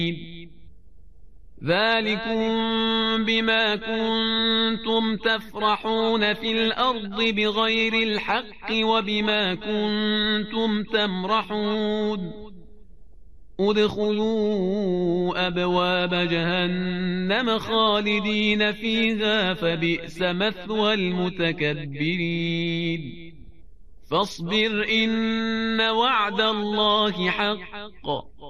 ذلكم بما كنتم تفرحون في الأرض بغير الحق وبما كنتم تمرحون ادخلوا أبواب جهنم خالدين فيها فبئس مثوى المتكبرين فاصبر إن وعد الله حق